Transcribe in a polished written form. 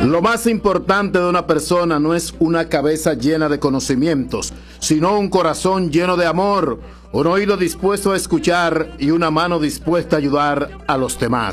Lo más importante de una persona no es una cabeza llena de conocimientos, sino un corazón lleno de amor, un oído dispuesto a escuchar y una mano dispuesta a ayudar a los demás.